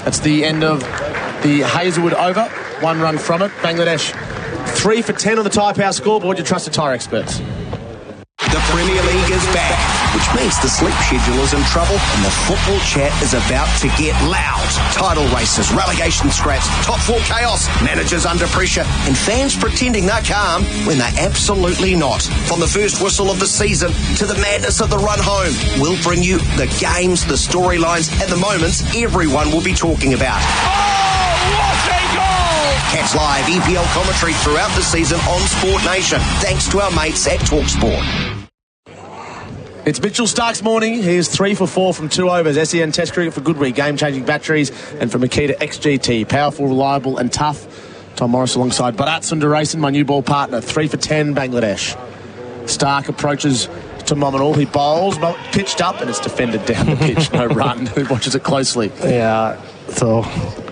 That's the end of the Hazelwood over. 1 run from it. Bangladesh 3 for 10 on the Tyre Power scoreboard. Your trusted tyre experts. The Premier League is back, which means the sleep schedule is in trouble and the football chat is about to get loud. Title races, relegation scraps, top 4 chaos, managers under pressure, and fans pretending they're calm when they're absolutely not. From the first whistle of the season to the madness of the run home, we'll bring you the games, the storylines, and the moments everyone will be talking about. Oh, what a goal! Catch live EPL commentary throughout the season on Sport Nation, thanks to our mates at TalkSport. It's Mitchell Stark's morning. He is 3 for 4 from 2 overs. SEN Test Cricket for Goodwee, game-changing batteries, and for Makita XGT. Powerful, reliable and tough. Tom Morris alongside Bharat Sundaresan, my new ball partner. 3 for 10, Bangladesh. Stark approaches to Mominul. He bowls, pitched up, and it's defended down the pitch. No run. Who watches it closely? Yeah, so...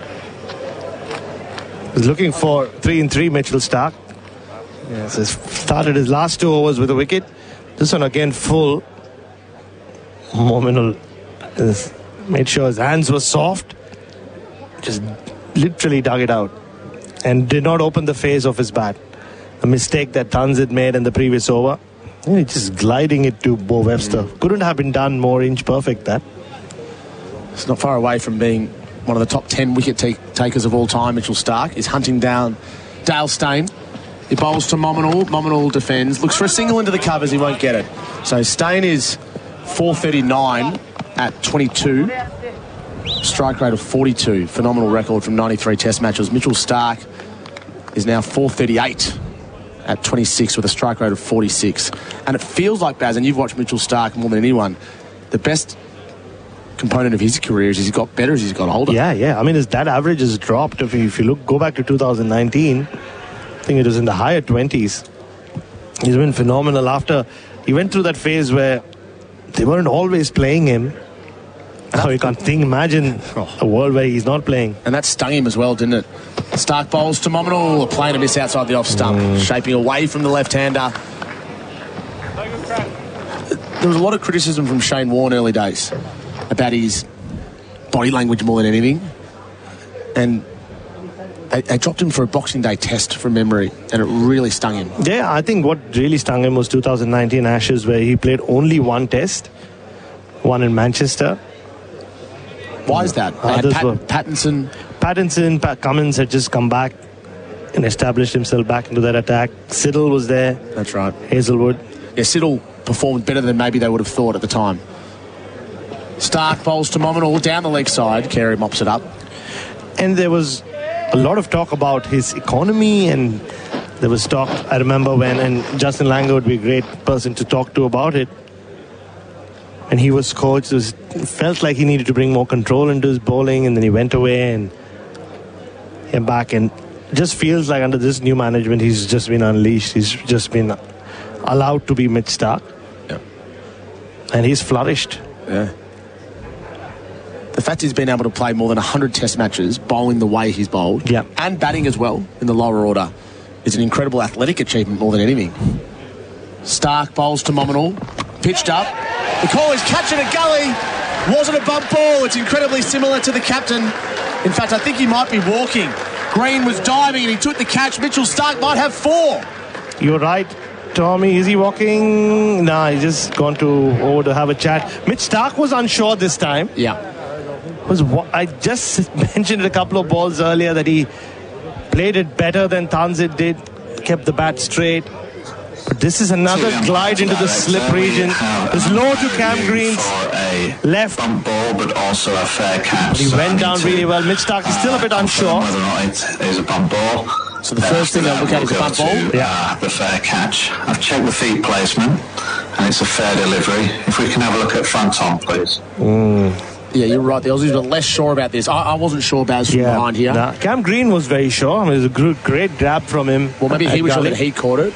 was looking for 3 and 3, Mitchell Stark. Yeah, so started his last 2 overs with a wicket. This one again full. Mominul made sure his hands were soft, just literally dug it out and did not open the face of his bat. A mistake that Tanzid made in the previous over. Just gliding it to Bo Webster. Couldn't have been done more inch perfect, that. It's not far away from being one of the top 10 wicket takers of all time. Mitchell Stark is hunting down Dale Steyn. He bowls to Mominul. Mominul defends. Looks for a single into the covers. He won't get it. So Steyn is 439 at 22. Strike rate of 42. Phenomenal record from 93 test matches. Mitchell Stark is now 438 at 26 with a strike rate of 46. And it feels like, Baz, and you've watched Mitchell Stark more than anyone, the best component of his career is he's got better as he's got older. Yeah. I mean, that average has dropped. If you go back to 2019, I think it was in the higher 20s. He's been phenomenal after he went through that phase where they weren't always playing him. Now you can't imagine a world where he's not playing. And that stung him as well, didn't it? Stark bowls to Mominul, playing a miss outside the off stump, shaping away from the left-hander. There was a lot of criticism from Shane Warne early days about his body language more than anything. And they dropped him for a Boxing Day test from memory, and it really stung him. Yeah, I think what really stung him was 2019 Ashes, where he played only 1 test, one in Manchester. Why is that? Pattinson, Pat Cummins had just come back and established himself back into that attack. Siddle was there. That's right. Hazelwood. Yeah, Siddle performed better than maybe they would have thought at the time. Stark bowls to Mominul down the leg side. Carey mops it up. And there was a lot of talk about his economy, and there was talk, I remember when, and Justin Langer would be a great person to talk to about it. And he was coached, it felt like he needed to bring more control into his bowling, and then he went away and came back, and just feels like under this new management he's just been unleashed. He's just been allowed to be Mitch Stark. Yeah. And he's flourished. Yeah. The fact he's been able to play more than 100 test matches, bowling the way he's bowled, and batting as well in the lower order, is an incredible athletic achievement more than anything. Stark bowls to Mominul, pitched up. The call is catch in a gully. Wasn't a bump ball. It's incredibly similar to the captain. In fact, I think he might be walking. Green was diving and he took the catch. Mitchell Stark might have 4. You're right, Tommy. Is he walking? Nah, he's just gone over to have a chat. Mitch Stark was unsure this time. Yeah. I just mentioned a couple of balls earlier that he played it better than Tanzid did, kept the bat straight. But this is another glide into the slip region. It's low to Cam Green's left. Bump ball, but also a fair catch. But he went down really well. Mitch Stark is still a bit unsure. Whether or not it is a bump ball. So the first thing they'll look at is a bump ball? The fair catch. I've checked the feet placement, and it's a fair delivery. If we can have a look at front on, please. Yeah, you're right. The Aussies were less sure about this. I wasn't sure about from behind here. Nah, Cam Green was very sure. I mean, it was a great grab from him. Well, maybe he was sure that he caught it.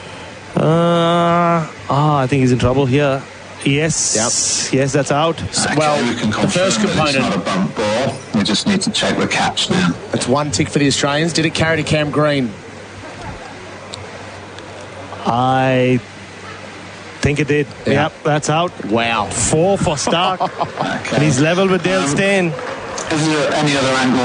I think he's in trouble here. Yes, yes, that's out. Well, the first component. It's not a bump ball. We just need to check the catch now. That's 1 tick for the Australians. Did it carry to Cam Green? I think it did. Yep, that's out. Wow. 4 for Stark. And he's level with Dale Steyn. Is there any other angle